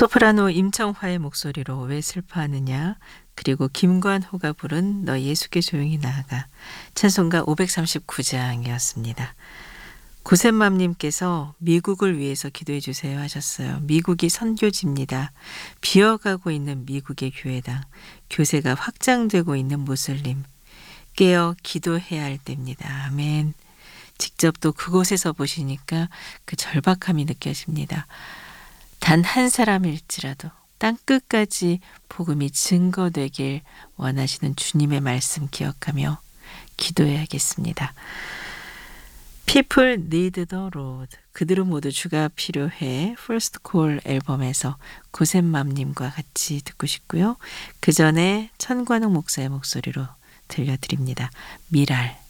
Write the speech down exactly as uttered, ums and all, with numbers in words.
소프라노 임청화의 목소리로 왜 슬퍼하느냐, 그리고 김관호가 부른 너 예수께 조용히 나아가, 찬송가 오백삼십구 장이었습니다. 고센맘님께서 미국을 위해서 기도해 주세요 하셨어요. 미국이 선교지입니다. 비어가고 있는 미국의 교회당, 교세가 확장되고 있는 무슬림, 깨어 기도해야 할 때입니다. 아멘. 직접 또 그곳에서 보시니까 그 절박함이 느껴집니다. 단 한 사람일지라도 땅끝까지 복음이 증거되길 원하시는 주님의 말씀 기억하며 기도해야겠습니다. People need the Lord. 그들은 모두 주가 필요해. First Call 앨범에서 고센맘님과 같이 듣고 싶고요. 그 전에 천관욱 목사의 목소리로 들려드립니다. 미랄.